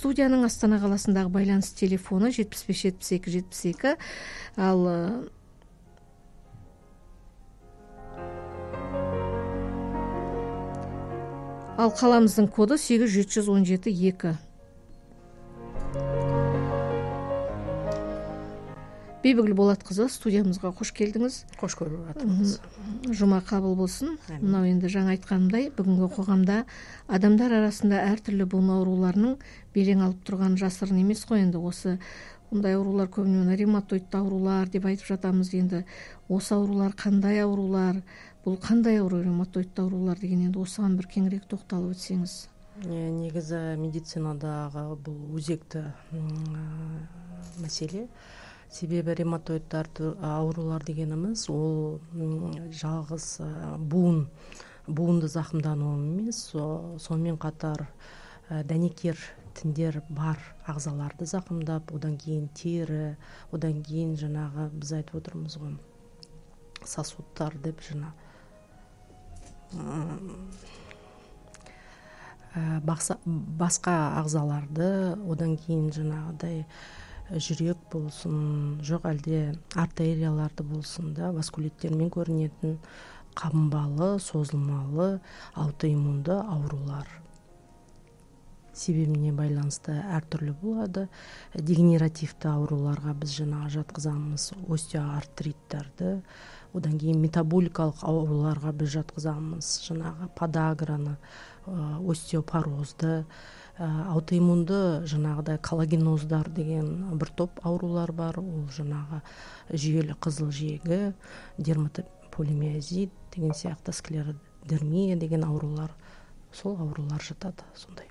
Студияның Астана қаласындағы байланыс телефоны 75-72-72. Ал қаламыздың коды 8-717-2. Бибігүл Болатқызы, студиямызға қош келдіңіз. Қош көріп жатырмыз. Жұма қабыл болсын. Мынау енді жаңа айтқанымдай, бүгінгі қоғамда адамдар арасында әртүрлі буын ауруларының белең алып тұрған жасырын емес қой. Енді осы ондай аурулар көбіне ревматоидты аурулар деп айтып жатамыз. Енді осы аурулар қандай аурулар, бұл қандай ауру, ревматоидты аурулар деген, енді осыған бір кеңірек тоқталып өтсеңіз. Негізі медицинадағы бұл өзекті мәселе. Себебі ревматоидты аурулар дегеніміз ол жалғыз буынды зақымдануы емес, сонымен қатар дәнекер тіндер бар ағзаларды зақымдап, одан кейін тері, одан кейін жаңағы біз айтып отырмыз ғой, сосудтар деп басқа ағзаларды, одан кейін жаңағыдай жүрек болсын, жоқ әлде артерияларды болсын да, васкулиттермен көрінетін қабынбалы, созылмалы, аутоиммунды аурулар себебіне байланысты әртүрлі болады. Дегенеративті ауруларға біз жаңағы жатқызамыз остеоартриттарды, одан кейін метаболикалық ауруларға біз жатқызамыз жаңағы подаграны, остеопорозды, аутоиммунды жаңағыдай коллагеноздар деген бір топ аурулар бар. Ол жаңағы жүйелі қызыл жегі, дерматополимиозит деген сияқты, склеродермия деген аурулар, сол аурулар жатады сондай.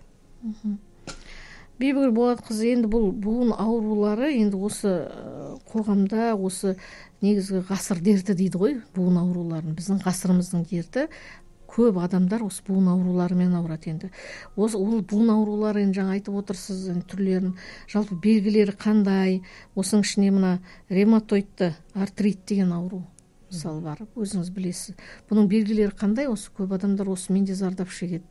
Бибігүл Болатқызы, енді бұл буын аурулары енді осы қоғамда осы негізгі ғасыр дерті дейді ғой, буын ауруларын. Біздің ғасырымыздың дерті, көп адамдар осы буын ауруларымен ауырады. Енді ол буын аурулары, енді жаңа айтып отырсыз түрлерін, жалпы белгілері қандай? Осының ішіне мына ревматоидты артрит деген ауру мысалы бар, өзіңіз білесіз. Бұның белгілері қандай? Осы көп адамдар осымен де зардап шегеді.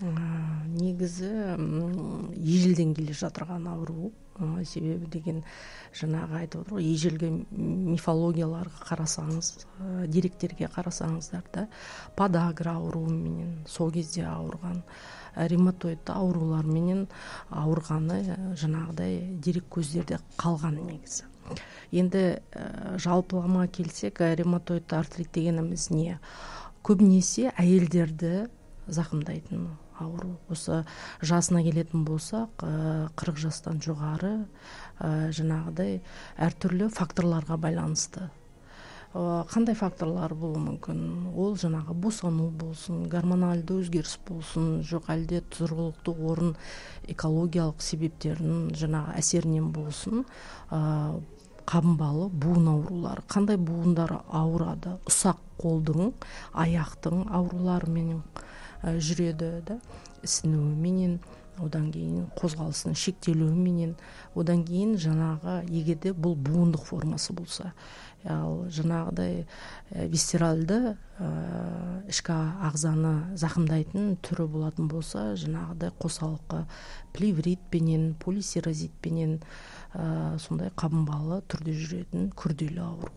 Негізі ежелден келе жатырған ауру. Себебі деген жаңағы айтып отыр, ежелгі мифологияларға қарасаңыз, деректерге қарасаңыздар да, подагра ауруыменен сол кезде ауырған, ревматоидты ауруларменен ауырғаны жаңағыдай дерек көздерде қалған негізі. Енді жалпылама келсек, ревматоидты артрит дегеніміз не? Көбінесе әйелдерді зақымдайтын ауру. Осы жасына келетін болсақ, 40 жастан жоғары жаңағыдай әртүрлі факторларға байланысты. Қандай факторлар болуы мүмкін? Ол жаңағы босану болсын, гормоналды өзгеріс болсын, жоқ әлде тұрғылықты орын экологиялық себептерінің жаңағы әсерінен болсын, қабынбалы буын аурулары. Қандай буындар ауырады? Ұсақ қолдың, аяқтың ауруларымен жүреді да, ісінуіменен, одан кейін қозғалысының шектелуіменен, одан кейін жаңағы егерде бұл буындық формасы болса, ал жаңағыдай висцеральды ішкі ағзаны зақымдайтын түрі болатын болса, жаңағыдай қосалқы плевритпенен, полисерозитпенен сондай қабынбалы түрде жүретін күрделі ауру.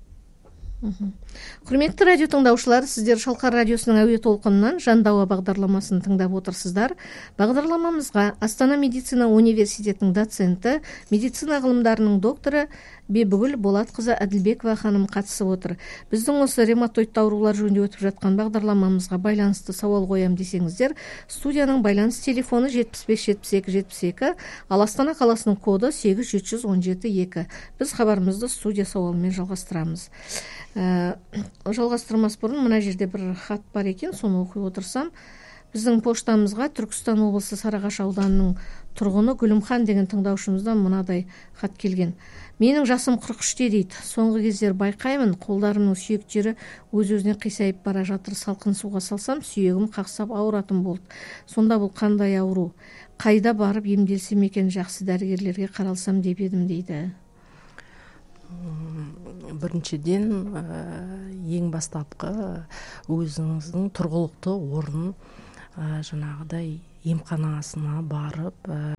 Құрметті радио тыңдаушылар, сіздер Шалқар радиосының әуе толқынынан Жандауа бағдарламасын тыңдап отырсыздар. Бағдарламамызға Астана медицина университетінің доценті, медицина ғылымдарының докторы Бибігүл Болатқызы Әділбекова ханым қатысып отыр. Біздің осы ревматоидты аурулар жөнінде өтіп жатқан бағдарламамызға байланысты сауал қоям десеңіздер, студияның байланыс телефоны 75-72-72, ал Астана қаласының коды 8-717-2. Біз хабарымызды студия сауалымен жалғастырамыз. Жалғастырмас бұрын мына жерде бір хат бар екен, соны оқи отырсам. Біздің поштамызға Түркістан облысы Сарыағаш ауданының тұрғыны Гүлімхан деген тыңдаушымыздан мынадай хат келген. Менің жасым 43-те дейді. Соңғы кездер байқаймын, қолдарымның сүйектері өз-өзіне қисайып бара жатыр. Салқын суға салсам, сүйегім қақсап ауыратын болды. Сонда бұл қандай ауру? Қайда барып емделсем екен, жақсы дәрігерлерге қаралсам деп едім дейді. Біріншіден, ең бастапқы өзіңіздің тұрғылықты орын жаңағыдай емханасына барып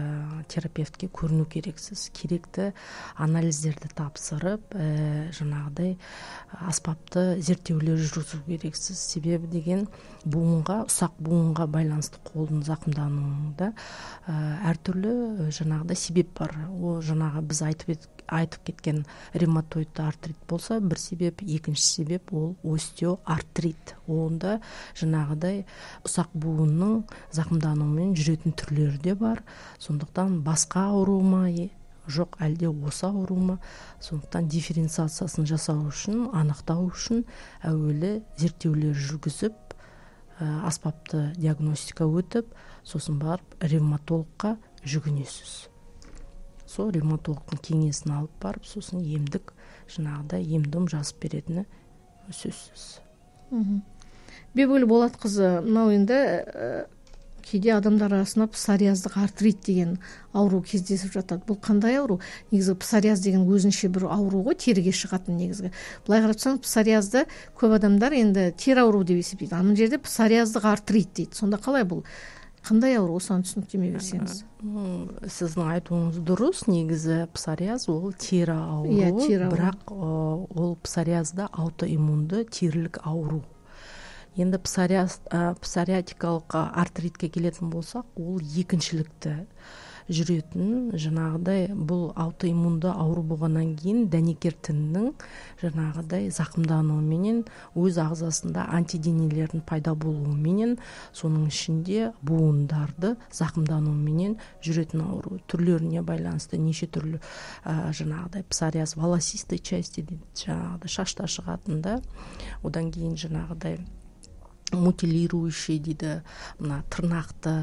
терапевтке көріну керексіз, керекті анализдерді тапсырып жаңағыдай аспапты зерттеулер жүргізу керексіз. Себебі деген ұсақ буынға байланысты қолдың зақымдануында әртүрлі жаңағыдай себеп бар. Ол жаңағы біз айтып кеткен ревматоидты артрит болса бір себеп, екінші себеп ол остеоартрит. Онда жаңағыдай ұсақ буынның зақымдануымен жүретін түрлері де бар. Сондықтан басқа ауру ма, жоқ әлде осы ауру ма? Сондықтан дифференциациясын жасау үшін, анықтау үшін әуелі зерттеулер жүргізіп, аспапты диагностика өтіп, сосын барып ревматологқа жүгінесіз. Сол ревматологтың кеңесін алып барып, сосын емдік жаңағыдай ем-дом жазып беретіні сөзсіз. Бибігүл Болатқызы, мынау енді кейде адамдар арасында псориаздық артрит деген ауру кездесіп жатады. Бұл қандай ауру? Негізі псориаз деген өзінше бір ауру ғой, теріге шығатын негізгі. Былай қарасаңыз, псориазды көп адамдар енді тері ауру деп есептейді. Ана жерде псориаздық артрит дейді. Сонда қалай бұл? Қандай ауру? Осыған түсініктеме берсеңіз. Сіздің айтуыңыз дұрыс. Негізі псориаз ол тері ауру, бірақ ол псориазда аутоиммунды терілік ауру. Енді псориатикалық артритке келетін болсақ, ол екіншілікті жүретін, жаңағыдай бұл аутоиммунды ауру болғаннан кейін дәнекер тіннің жаңағыдай зақымдануыменен өз ағзасында антиденелердің пайда болуыменен, соның ішінде буындарды зақымдануыменен жүретін ауру. Түрлеріне байланысты неше түрлі жаңағыдай псориаз волосистой части дейді, жаңағыдай шашта шығатында, одан кейін жаңағыдай мутилирующий дейді, мына тырнақты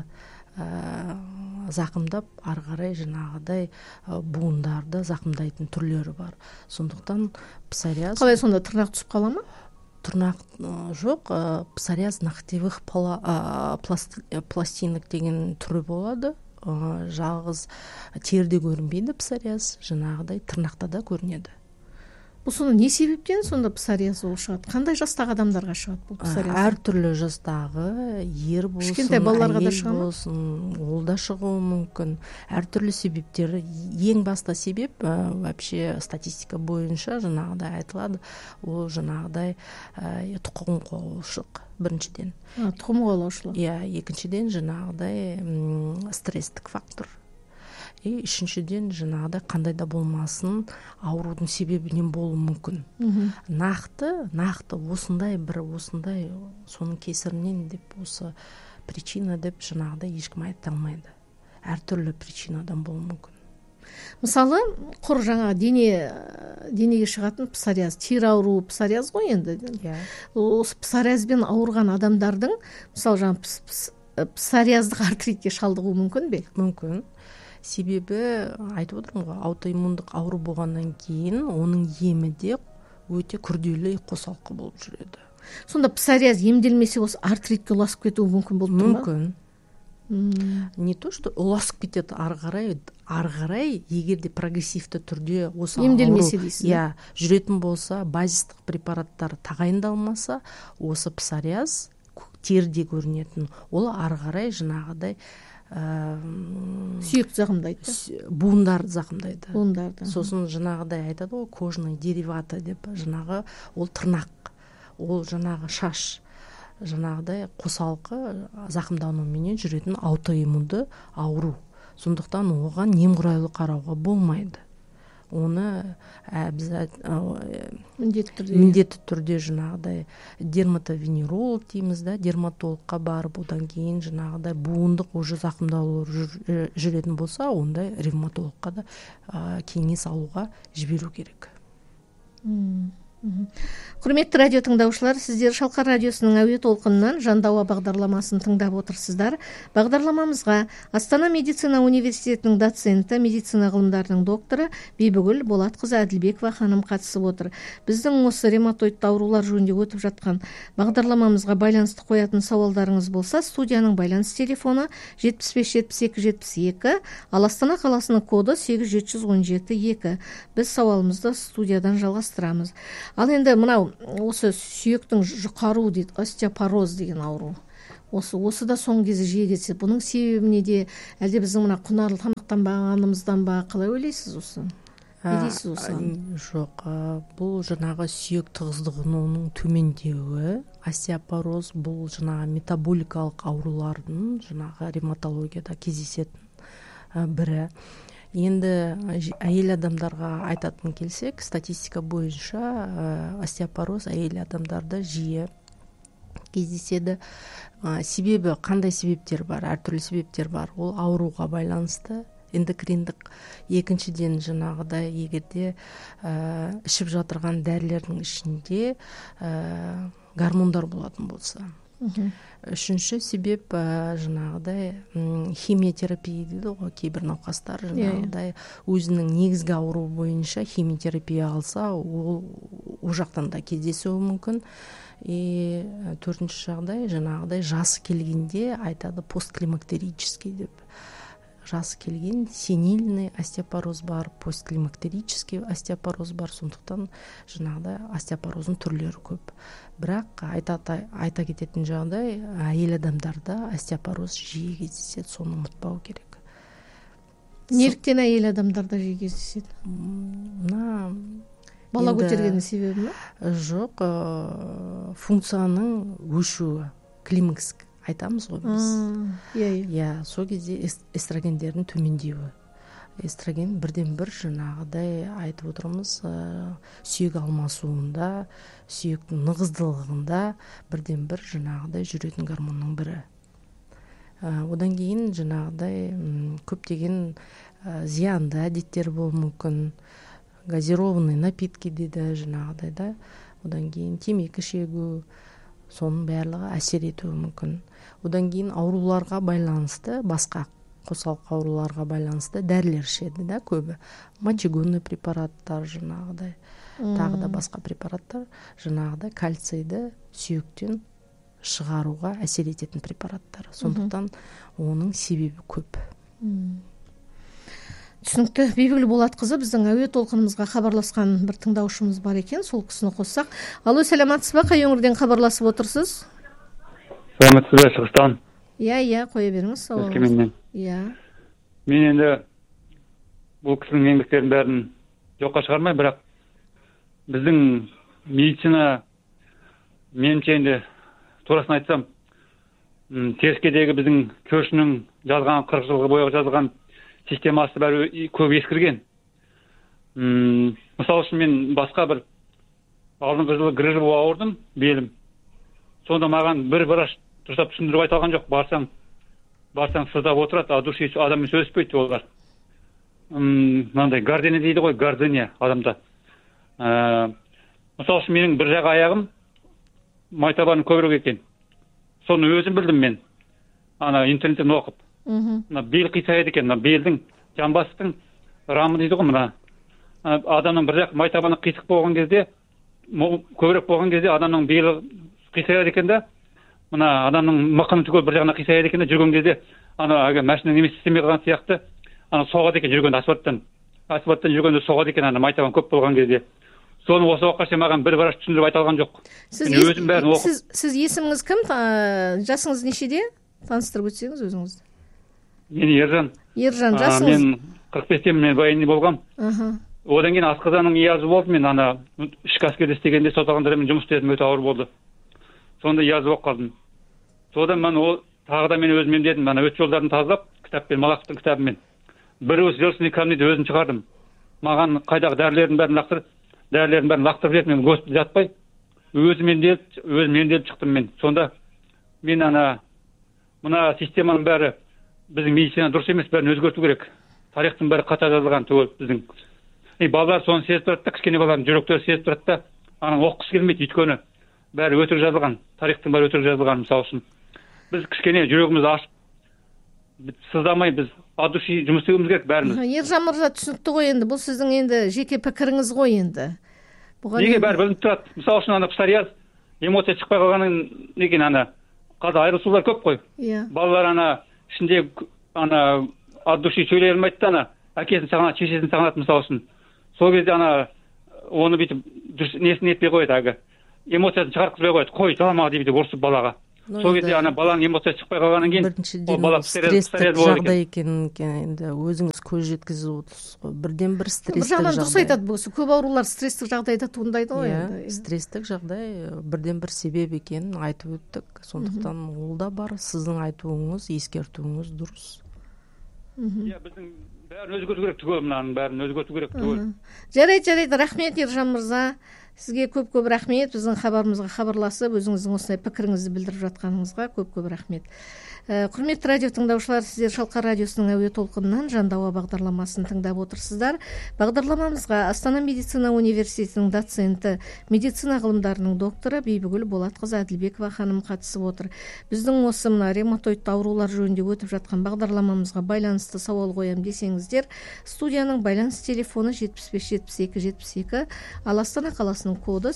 зақымдап, ары қарай жаңағыдай буындарды зақымдайтын түрлері бар. Сондықтан псориаз... Қалай сонда, тырнақ түсіп қала ма? Тырнақ жоқ, псориаз ногтевых пластинок деген түрі болады. Жалғыз терде көрінбейді псориаз, жаңағыдай тырнақта да көрінеді. Бұл сонда не себептен сонда псориаз ол шығады? Қандай жастағы адамдарға шығады бұл псориаз? Әртүрлі жастағы, ер болсын, әйел болсын, ол да шығуы мүмкін. Әртүрлі себептері. Ең басты себеп, вообще статистика бойынша жаңағыдай айтылады, ол жаңағыдай тұқым қуалаушылық біріншіден. Тұқым қуалаушылық. Екіншіден жаңағыдай стресстік фактор. Үшіншіден жаңағыдай қандай да болмасын аурудың себебінен болуы мүмкін. Нақты осындай соның кесірінен деп, осы причина деп жаңағыдай ешкім айта алмайды. Әртүрлі причинадан болуы мүмкін. Мысалы, құр жаңа денеге шығатын псориаз, тері ауруы псориаз ғой енді. Осы псориазбен ауырған адамдардың, мысалы жаңа псориаздық артритке шалдығуы мүмкін бе? Мүмкін. Себебі, айтып отырмын ғой, аутоиммундық ауру болғаннан кейін оның емі де өте күрделі қосалқы болып жүреді. Сонда псориаз емделмесе осы артритке ұласып кетуі мүмкін болып тұр ма? Мүмкін. Не то, что ұласып кетеді ары қарай, егер де прогрессивті түрде осы емделмесе дейсіз. Жүретін болса, базистік препараттар тағайындалмаса, осы псориаз терде көрінетін, ол ары қарай жаңағыдай сүйекті зақымдайды, буындарды зақымдайды. Сосын жаңағыдай айтады ғой, кожный дериваты деп, жаңағы ол тырнақ, ол жаңағы шаш, жаңағыдай қосалқы зақымдануменен жүретін аутоиммунды ауру. Сондықтан оған немқұрайлы қарауға болмайды. Оны міндетті түрде жаңағыдай дерматовенеролог дейміз, дерматологқа барып, одан кейін жаңағыдай буындық уже зақымдаулар жүретін болса, онда ревматологқа да кеңес алуға жіберу керек. Құрметті радио тыңдаушылар, сіздер Шалқар радиосының әуе толқынынан Жандауа бағдарламасын тыңдап отырсыздар. Бағдарламамызға Астана медицина университетінің доценті, медицина ғылымдарының докторы Бибігүл Болатқызы Әділбекова ханым қатысып отыр. Біздің осы ревматоидты аурулар жөнінде өтіп жатқан бағдарламамызға байланысты қоятын сауалдарыңыз болса, студияның байланыс телефоны 75-72-72, ал Астана қаласының коды 8717-2. Біз сауалымызды студиядан жалғастырамыз. Ал енді мынау осы сүйектің жұқару дейді, остеопороз деген ауру. осы да соңғы кезде жиі кездеседі. Бұның себебі неде? Әлде біздің мына құнарлы тамақтанбағанымыздан ба? Қалай ойлайсыз осы? Не дейсіз осыған? Жоқ, бұл жаңағы сүйек тығыздығының төмендеуі, остеопороз бұл жаңағы метаболикалық аурулардың жаңағы ревматологияда кездесетін бірі. Енді әйел адамдарға айтатын келсек, статистика бойынша остеопороз әйел адамдарда жиі кездеседі. Себебі қандай себептер бар? Әртүрлі себептер бар. Ол ауруға байланысты, эндокриндік. Екіншіден жаңағыдай егерде ішіп жатырған дәрілердің ішінде гормондар болатын болса. Үшінші себеп жаңағыдай химиотерапия дейді ғой, кейбір науқастар жаңағыдай өзінің негізгі ауруы бойынша химиотерапия алса, ол жақтан да кездесуі мүмкін. И төртінші жағдай жаңағыдай жасы келгенде айтады постклимактерический деп. Жасы келген сенильный остеопороз бар, постклимактерический остеопороз бар. Сондықтан жаңағыдай остеопороздың түрлері көп. Бірақ айта кететін жағдай, әйел адамдарда остеопороз жиі кездеседі, соны ұмытпау керек. Неліктен әйел адамдарда жиі кездеседі? Бала көтергеннің себебі ме? Жоқ, функцияның өшуі, климакс айтамыз ғой біз. Иә, сол кезде эстрогендердің төмендеуі. Эстроген бірден бір жаңағыдай айтып отырмыз, сүйек алмасуында, сүйектің нығыздылығында бірден бір жаңағыдай жүретін гормонның бірі. Одан кейін жаңағыдай көптеген зиянды әдеттер болуы мүмкін. Газированный напитки дейді жаңағыдай да. Одан кейін темекі шегу, соның барлығы әсер етуі мүмкін. Одан кейін ауруларға байланысты, басқа қосалқы ауруларға байланысты дәрілер ішеді да көбі. Мочегонный препараттар жаңағыдай, тағы да басқа препараттар жаңағыдай кальцийді сүйектен шығаруға әсер ететін препараттар. Сондықтан оның себебі көп. Түсінікті. Бибігүл Болатқызы, біздің әуе толқынымызға хабарласқан бір тыңдаушымыз бар екен, сол кісіні қоссақ. Алло, сәлеметсіз ба? Қай өңірден хабарласып отырсыз? Сәлеметсіз бе, Шығыстан? Иә, қоя беріңіз. Өскеменнен. Иә. Мен енді бұл кісінің еңбектерін бәрін жоққа шығармай, бірақ біздің медицина, меніңше енді турасын айтсам, теріскедегі біздің көршінің жазған 40 жылғы бойы жазған системасы бәрі көп ескірген. Мысалы үшін мен басқа бір алдыңғы жылы грыжы болып ауырдым, белім. Сонда маған бір врач дұрыстап түсіндіріп айта алған жоқ. Барсаң сыздап отырады, а дұрыс адаммен сөйлеспейді олар. Мынандай гардения дейді ғой, гардения адамда. Мысалы үшін менің бір жағы аяғым майтабаным көбірек екен. Соны өзім білдім мен. Интернеттен оқып. Бел қисаяды екен, белдің жамбастың рамы дейді ғой, мына адамның бір жақ майтабаны қисық болған кезде, көбірек болған кезде адамның белі қисаяды екен да, мына адамның мықының түгел бір жағына қисаяды екен де, жүрген кезде машина немесе істемей қалған сияқты соғады екен жүргенде, асфальттан жүргенде соғады екен майтабан көп болған кезде. Соны осы уақытқа шейін маған бір врач түсіндіріп айта алған жоқ. Сіз есіміңіз кім? Жасыңыз нешеде? Таныстырып өтсеңіз өзіңізді. Мен Ержан. Ержан, жасыңыз? Мен 45-те мен военный болғам. Одан кейін асқазанның язы болды. Мен ішкі әскерде істегенде соттағандар мен жұмыс істедім, өте ауыр болды. Сонда язы болып қалдым. Содан мен тағы да мен өзім емдедім. Өт жолдарын тазалап, кітаппен, Малақовтың кітабымен. Бір желсіне камнеде өзім шығардым. Маған қайдағы дәрілердің бәрін лақтырып жіберді. Мен госпитальда жатпай, өзім емделіп шықтым мен. Сонда мен мына системаның бәрі біздің медицина дұрыс емес, бәрін өзгерту керек. Тарихтың бәрі қата жазылған түгел біздің. Балалар соны сезіп тұрады да, кішкене балалардың жүректері сезіп тұрады да, оққысы келмейді, өйткені бәрі өтірік жазылған. Тарихтың бәрі өтірік жазылған, мысалы үшін. Біз кішкене жүрегімізді ашып, сыздамай біз от души жұмыс істеуіміз керек бәріміз. Ержан мырза, түсінікті ғой енді, бұл сіздің енді жеке пікіріңіз ғой енді. Неге бәрі білініп тұрады? Мысалы үшін псориаз, эмоция шықпай қалғаннан неген қазір айырылысулар көп қой. Балалар ішінде от души сөйлей алмайды да, әкесін сағынады, шешесін сағынады мысалы үшін. Сол кезде оны бүйтіп несін етпей қояды, эмоциясын шығарқызбай қояды. Қой, жалама деп ұрсып балаға. Сол кезде ана баланын эмоциясы чыкпай калгандан кийин биринчиден бала стресстик жагдай экенин энди өзүңүз көз жеткизип отурсуз го. Бирден бир стресстик жагдай. Дурус айтат, бул көп аурулар стресстик жагдайда туындайды го энди. Стресстик жагдай бирден бир себеп экенин айтып өттүк. Сондуктан ол да бар. Сиздин айтууңуз, эскертүүңүз дурус. Биздин баарын өзгөртүү керек түгөл, мынанын баарын өзгөртүү керек түгөл. Жарайт, рахмет Ержан мырза. Сизге көп рахмет. Биздин кабарыбызга кабарласып, өзүңүздүн осындай пикириңизди билдирип жатканыңызга көп рахмет. Құрметті радио тыңдаушылар, сіздер Шалқар радиосының әуе толқынынан Жандауа бағдарламасын тыңдап отырсыздар. Бағдарламамызға Астана медицина университетінің доценті, медицина ғылымдарының докторы Бибігүл Болатқызы Әділбекова ханым қатысып отыр. Біздің осы мына ревматоидты аурулар жөнінде өтіп жатқан бағдарламамызға байланысты сауал қоям десеңіздер, студияның байланыс телефоны 75-72-72, ал Астана қаласының коды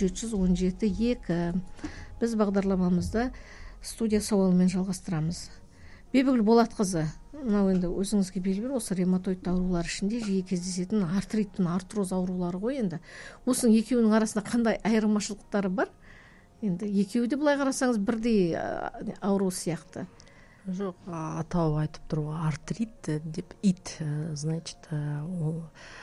8717-2. Біз бағдарламамызды студия сауалымен жалғастырамыз. Бибігүл Болатқызы, мынау енді өзіңізге белгілі, осы ревматоидты аурулар ішінде жиі кездесетін артриттің артроз аурулары ғой. Енді осының екеуінің арасында қандай айырмашылықтары бар? Енді екеуі де былай қарасаңыз бірдей ауру сияқты. Жоқ, атау айтып тұр, артрит деп, ит, значит, ол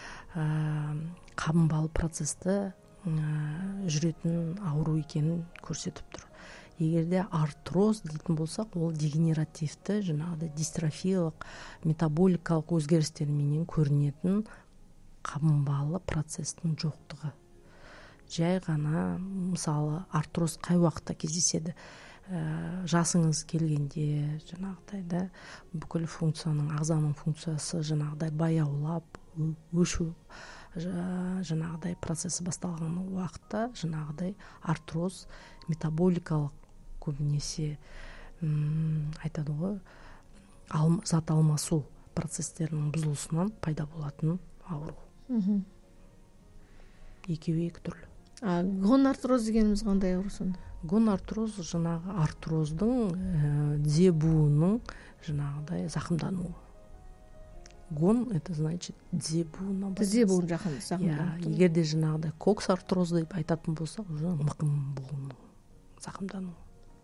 қабынбалы процесті жүретін ауру екенін көрсетіп тұр. Егерде артроз дейтін болсақ, ол дегенеративті, жаңағыдай дистрофиялық, метаболикалық өзгерістерменен көрінетін қабынбалы процестің жоқтығы. Жай ғана, мысалы, артроз қай уақытта кездеседі? Жасыңыз келгенде, жаңағыдай да, бүкіл функцияның, ағзаның функциясы жаңағыдай баяулап, өшу, жаңағыдай процесі басталған уақытта, жаңағыдай артроз метаболикалық көбінесе айтады ғой, зат алмасу процестерінің бұзылысынан пайда болатын ауру. Екеуі екі түрлі. Гон артроз дегеніміз қандай ауру сонда? Гон артроз жаңағы артроздың дзебуының жаңағыдай зақымдануы. Гон это значит дзебуына. Дзебуын зақымдануы. Егерде жаңағыдай кокс артроз деп айтатын болсақ, уже мықым буынның зақымдануы.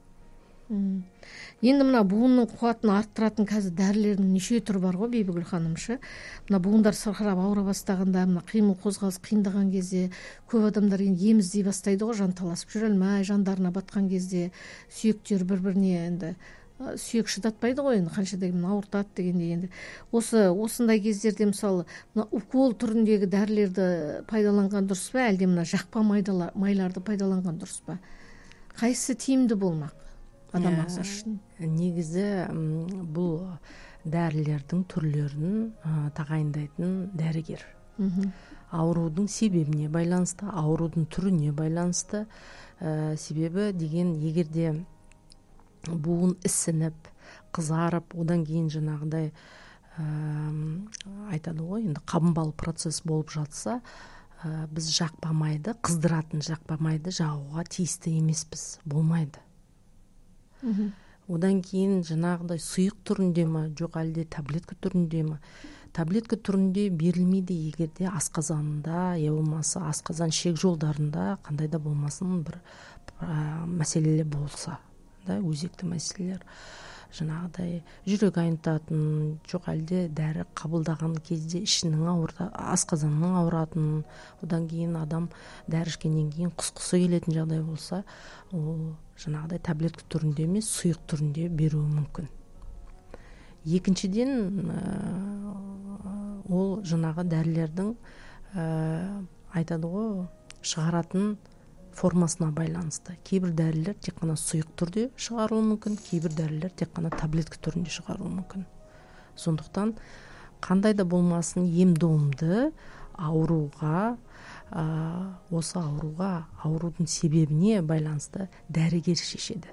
Енді мына буынның қуатын арттыратын қазір дәрілердің неше түрі бар ғой, Бибігүл ханымшы. Мына буындар сырқырап ауыра бастағанда, мына қимыл қозғалыс қиындаған кезде көп адамдар енді ем іздей бастайды ғой, жанталасып жүре алмай, жандарына батқан кезде сүйектер бір-біріне енді сүйек шыдатпайды ғой, енді қанша дегенмен ауыртады дегенде, енді осындай кездерде мысалы мына укол түріндегі дәрілерді пайдаланған дұрыс па, әлде мына жақпа майларды пайдаланған дұрыс па? Қайсысы тиімді болмақ адам ағзасы үшін? Негізі бұл дәрілердің түрлерін тағайындайтын дәрігер. Аурудың себебіне байланысты, аурудың түріне байланысты. Себебі деген, егерде буын ісініп, қызарып, одан кейін жаңағыдай айтады ғой, енді қабынбалы процесс болып жатса, біз жақпамайды, қыздыратын жақпамайды жағуға тиісті емеспіз, болмайды. Одан кейін жаңағыдай сұйық түрінде ма, жоқ әлде таблетка түрінде ма? Таблетка түрінде берілмейді егерде асқазанында, я болмаса асқазан шек жолдарында қандай да болмасын бір мәселелер болса, өзекті мәселелер, жаңағыдай жүрек айнытатын, жоқ әлде дәрі қабылдаған кезде ішінің асқазанның ауыратын, одан кейін адам дәрі ішкеннен кейін құсқысы келетін жағдай болса, ол жаңағыдай таблетка түрінде емес, сұйық түрінде беруі мүмкін. Екіншіден, ол жаңағы дәрілердің айтады ғой, шығаратын формасына байланысты. Кейбір дәрілер тек қана сұйық түрде шығаруы мүмкін, кейбір дәрілер тек қана таблетка түрінде шығаруы мүмкін. Сондықтан қандай да болмасын ем-домды ауруға, осы ауруға, аурудың себебіне байланысты дәрігер шешеді.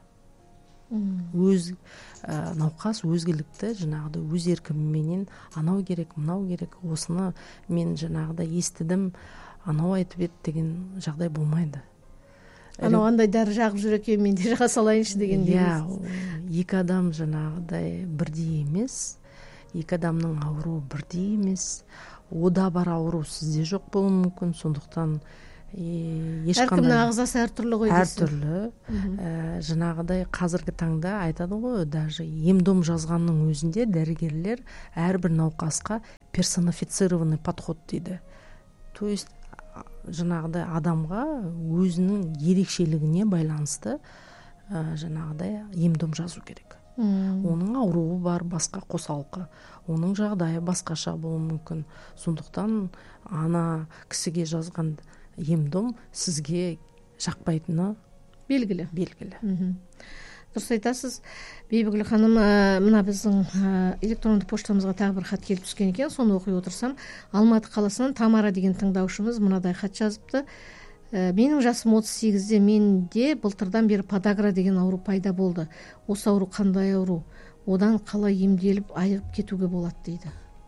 Науқас өзгілікті жаңағыда өз еркіменен анау керек, мынау керек, осыны мен жаңағыда естідім, анау айтып еді деген жағдай болмайды. Анау андай дәрі жағып жүр екен, мен де жаға салайыншы деген. Екі адам жаңағыдай бірдей емес, екі адамның ауруы бірдей емес, ода бар ауру сізде жоқ болуы мүмкін. Сондықтан әркімнің ағзасы әртүрлі ғой дейсің. Әртүрлі. Жаңағыдай қазіргі таңда айтады ғой, даже ем-дом жазғанның өзінде дәрігерлер әрбір науқасқа персонифицированный подход дейді. То есть жаңағыдай адамға өзінің ерекшелігіне байланысты жаңағыдай ем-дом жазу керек. Оның ауруы бар, басқа қосалқы, оның жағдайы басқаша болуы мүмкін. Сондықтан ана кісіге жазған ем-дом сізге жақпайтыны белгілі. Дұрыс айтасыз. Бибігүл ханым, мына біздің электронды поштамызға тағы бір хат келіп түскен екен, соны оқи отырсам, Алматы қаласынан Тамара деген тыңдаушымыз мынадай хат жазыпты. Менің жасым 38-де, менде былтырдан бері подагра деген ауру пайда болды. Осы ауру қандай ауру? Одан қалай емделіп айығып кетуге болады дейді.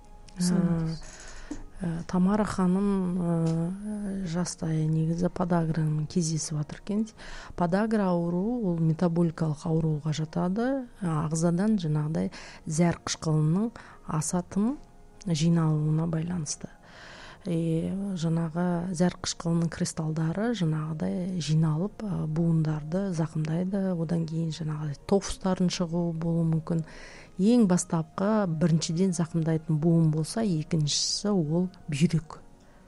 Тамара ханым жастайы негізі подаграның кездесіп жатыр екен. Подагра ауру ол метаболикалық ауруға жатады. Ағзадан жаңағыдай зәр қышқылының асатын жиналуына байланысты. Жаңағы зәр қышқылының кристалдары жаңағыдай жиналып буындарды зақымдайды. Одан кейін жаңағыдай тофустардың шығуы болуы мүмкін. Ең бастапқы біріншіден зақымдайтын буын болса, екіншісі ол бүйрек.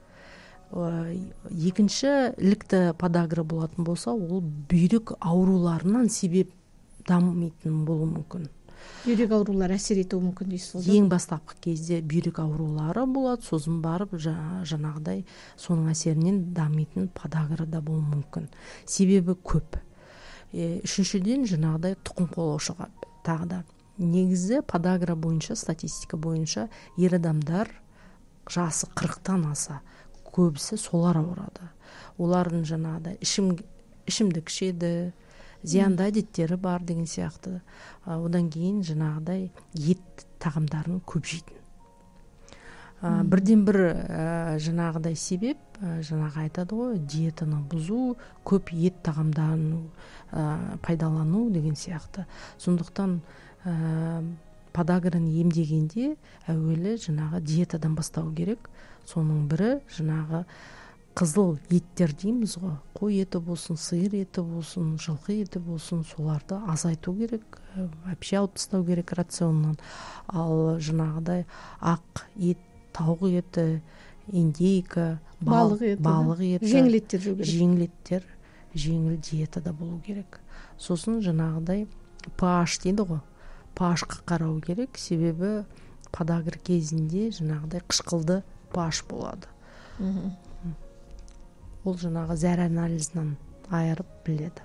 Екінші ілікті подагра болатын болса, ол бүйрек ауруларынан себеп дамитын болуы мүмкін. Бүйрек аурулар әсер етуі мүмкін дейсіз. Ең бастапқы кезде бүйрек аурулары болады, сосын барып жаңағыдай соның әсерінен дамитын подагра да болуы мүмкін. Себебі көп. Үшіншіден жаңағыдай тұқым қуалаушыға тағы да. Негізі подагра бойынша, статистика бойынша ер адамдар жасы 40-тан аса көбісі солар ауырады. Олардың жаңағыдай ішімдік ішеді, зиянды әдеттері бар деген сияқты. Одан кейін жаңағыдай ет тағамдарын көп жейтін. Бірден бір жаңағыдай себеп, жаңағы айтады ғой, диетаны бұзу, көп ет тағамдарын пайдалану деген сияқты. Сондықтан подаграны емдегенде әуелі жаңағы диетадан бастау керек. Соның бірі жаңағы қызыл еттер дейміз ғой, қой еті болсын, сиыр еті болсын, жылқы еті болсын, соларды азайту керек, вообще алып тастау керек рационнан. Ал жаңағыдай ақ ет, тауық еті, индейка, балық еті, жеңіл еттер жеу керек. Жеңіл еттер, жеңіл диетада болу керек. Сосын жаңағыдай pH дейді ғой, pH-қа қарау керек, себебі подагра кезінде жаңағыдай қышқылды pH болады. Ол жаңағы зәр анализінен айырып біледі.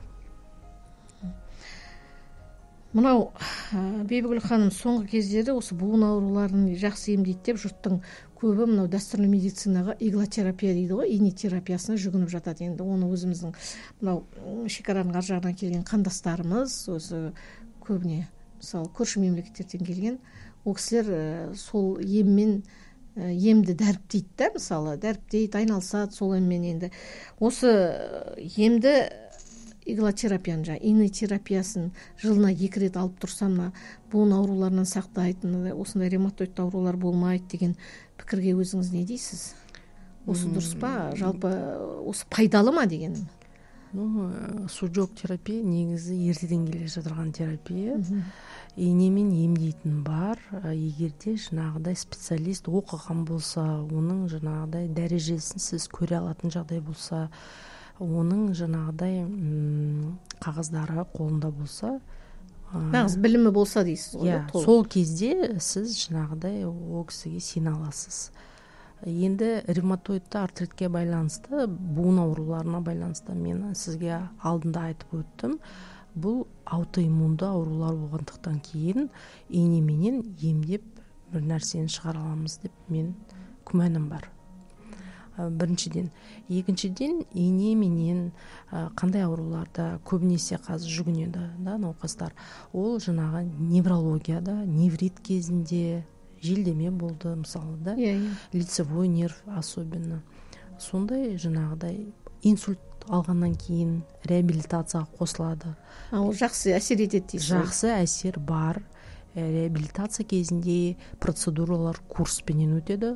Мынау Бибігүл ханым, соңғы кездері осы буын ауруларын жақсы емдейді деп жұрттың көбі мынау дәстүрлі медицинаға иглотерапия дейді ғой, ине терапиясына жүгініп жатады. Енді оны өзіміздің мынау шекараның ар жағынан келген қандастарымыз, осы көбіне мысалы көрші мемлекеттерден келген, ол кісілер сол емді дәріптейді да, мысалы дәріптейді, айналысады сол еммен. Енді осы емді иглотерапияны, ине терапиясын жылына 2 рет алып тұрсам, буын ауруларынан сақтайтын, осындай ревматоид аурулар болмайды деген пікірге өзіңіз не дейсіз? Осы дұрыс па? Жалпы осы пайдалы ма деген? Сужок терапия негізі ертеден келе жатырған терапия. Инемен емдейтін бар. Егерде жаңағыдай специалист оқыған болса, оның жаңағыдай дәрежесін сіз көре алатын жағдай болса, оның жаңағыдай қағаздары қолында болса, нағыз білімі болса дейсіз ғой. Сол кезде сіз жаңағыдай ол кісіге сене аласыз. Енді ревматоидты артритке байланысты, буын ауруларына байланысты мен сізге алдында айтып өттім. Бұл аутоиммунды аурулар болғандықтан кейін инеменен емдеп бір нәрсені шығара аламыз деп мен күмәнім бар. Біріншіден. Екіншіден, инеменен қандай ауруларда көбінесе қазір жүгінеді науқастар. Ол жаңағы неврологияда, неврит кезінде желдеме болды, мысалы да, лицевой нерв особенно. Сондай жаңағыдай инсульт алғаннан кейін реабилитацияға қосылады. Ол жақсы әсер етеді дейсіз? Жақсы әсер бар. Реабилитация кезінде процедуралар курспенен өтеді.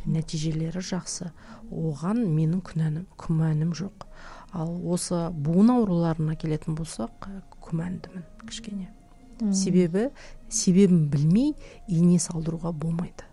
нәтижелері жақсы. Оған менің күмәнім жоқ. Ал осы буын ауруларына келетін болсақ, күмәндімін кішкене. Себебін білмей ине салдыруға болмайды.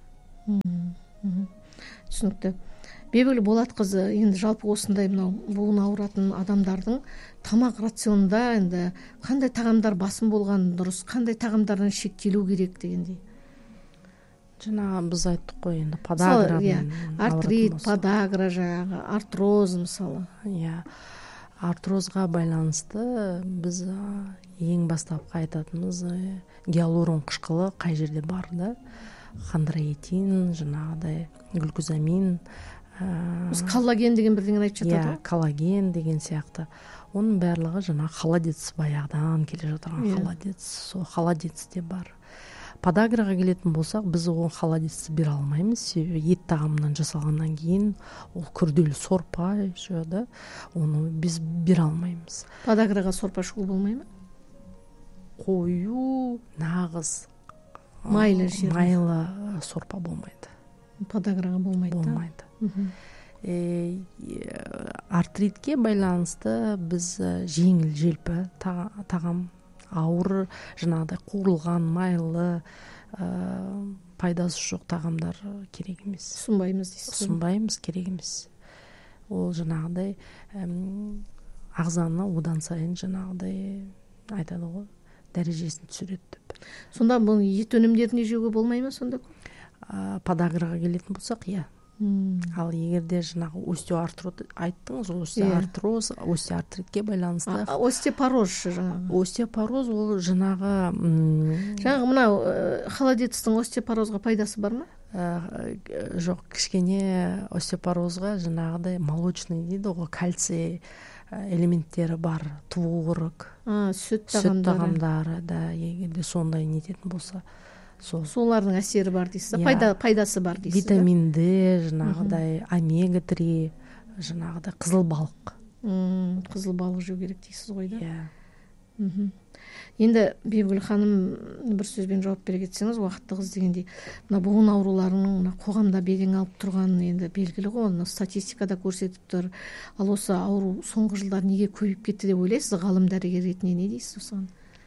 Түсінікті. Бибігүл Болатқызы, енді жалпы осындай мынау буын ауыратын адамдардың тамақ рационында енді қандай тағамдар басым болған дұрыс, қандай тағамдардан шектелу керек дегендей? Жаңағы біз айттық қой, енді подагра, артрит, подагра, жаңағы артроз мысалы. Артрозға байланысты біз ең бастапқы айтатынымыз гиалурон қышқылы қай жерде бар да, хондроитин, жаңағыдай глюкозамин, коллаген деген бірдеңені айтып жатады ғой. Коллаген деген сияқты. Оның барлығы жаңағы холодец, баяғыдан келе жатырған холодец, сол холодец де бар. Подаграға келетін болсақ, біз оған холодецті бере алмаймыз. Себебі ет тағамынан жасалғаннан кейін ол күрделі сорпа, оны біз бере алмаймыз. Подаграға сорпа шығу болмай ма? Қою, нағыз майлы сорпа болмайды. Подаграға болмайды. Артритке байланысты біз жеңіл желпі тағам, ауыр, жаңағыдай қуырылған, майлы, пайдасы жоқ тағамдар керек емес. Сұнбаймыз дейсіз. Сұнбаймыз, керек емес. Ол жаңағыдай ағзаны одан сайын жаңағыдай айтады ғой, дәрежесін түсіреді деп. Сонда бұл ет өнімдеріне жеуге болмай ма сонда? Подаграға келетін болсақ, Ал егерде жаңағы остеоартроз айттыңыз, остеоартроз, остеоартритке байланысты. Остеопороз жаңағы. Остеопороз ол жаңағы мынау холодецтің остеопорозға пайдасы бар ма? Жоқ, кішкене остеопорозға жаңағыдай молочный дейді, ол кальций элементтері бар, творог, сүт тағамдары да, егерде сондай нететін болса, солардың әсері бар дейсіз, пайдасы бар дейсіз. Витамин D, жаңағыдай омега-3, жаңағыдай қызыл балық. Қызыл балық жеу керек дейсіз ғой да. Енді Бибігүл ханым бір сөзбен жауап бере кетсеңіз, уақытты қыз дегендей, мына буын ауруларының қоғамда белең алып тұрған енді белгілі ғой, статистикада көрсетіп тұр. Ал осы ауру соңғы жылдар неге көбейіп кетті деп ойлайсыз, ғалым дәрігер ретінде не дейсіз осыған?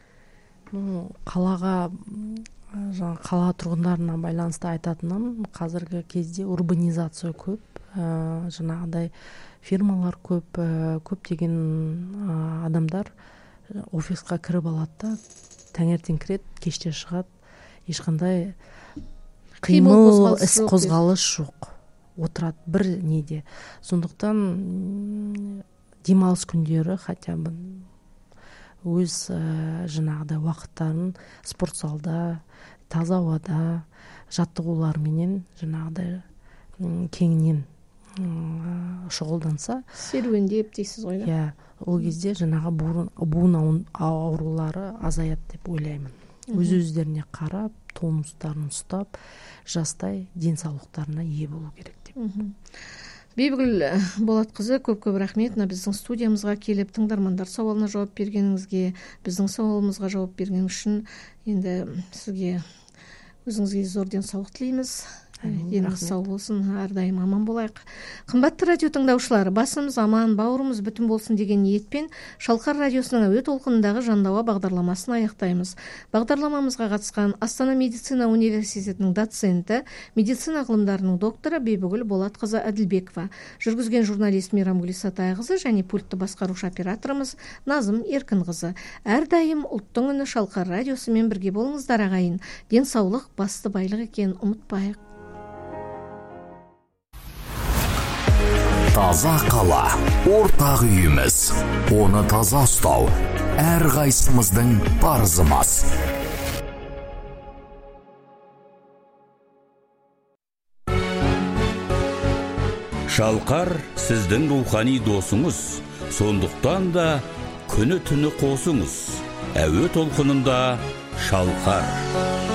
Қала тұрғындарына байланысты айтатыным, қазіргі кезде урбанизация көп, жаңағыдай фирмалар көп, көптеген адамдар офисқа кіріп алады да, таңертең кіреді, кеште шығады, ешқандай қимыл, іс қозғалыс жоқ, отырады бір неде. Сондықтан демалыс күндері хотя бы өз жаңағыдай уақыттарын спортзалда, таза ауада, жаттығуларменен жаңағыдай кеңінен шұғылданса, серуендеп дейсіз ғой да. Ол кезде жаңағы буын аурулары азаяды деп ойлаймын. Өз-өздеріне қарап, тонустарын ұстап, жастай денсаулықтарына ие болу керек деп. Бибігүл Болатқызы, көп-көп рахмет біздің студиямызға келіп тыңдармандар сауалына жауап бергеніңізге, біздің сауалымызға жауап бергеніңіз үшін енді сізге өзіңізге зор денсаулық тілейміз. Деніңіз сау болсын, әрдайым аман болайық. Қымбатты радио тыңдаушылар, басымыз аман, бауырымыз бүтін болсын деген ниетпен Шалқар радиосының әуе толқынындағы Жандауа бағдарламасын аяқтаймыз. Бағдарламамызға қатысқан Астана медицина университетінің доценті, медицина ғылымдарының докторы Бибігүл Болатқызы Әділбекова, жүргізген журналист Мейрамгүл Исатайқызы және пультті басқарушы операторымыз Назым Еркінқызы. Әрдайым ұлттың үні Шалқар радиосымен бірге болыңыздар ағайын. Денсаулық басты байлық екенін ұмытпайық. Таза қала, ортақ үйіміз. Оны таза ұстау, әр қайсымыздың парызымыз. Шалқар сіздің рухани досыңыз. Сондықтан да күні түні қосыңыз. Әуе толқынында Шалқар.